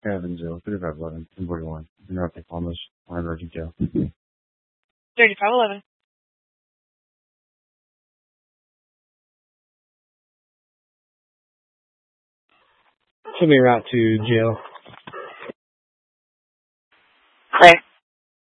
Evansville, 3511, 1041. North Lake Palmas, Arnold detail. 3511. Send me right to jail.